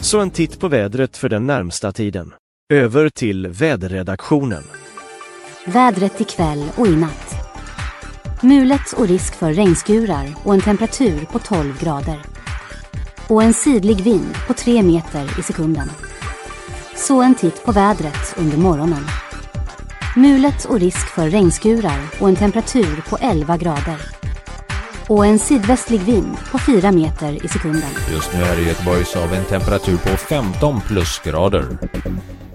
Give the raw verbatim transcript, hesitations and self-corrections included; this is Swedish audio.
Så en titt på vädret för den närmsta tiden. Över till väderredaktionen. Vädret ikväll och i natt. Mulet och risk för regnskurar och en temperatur på tolv grader. Och en sidlig vind på tre meter i sekunden. Så en titt på vädret under morgonen. Mulet och risk för regnskurar och en temperatur på elva grader. Och en sydvästlig vind på fyra meter i sekunden. Just nu är det i Göteborg så har vi en temperatur på femton plusgrader.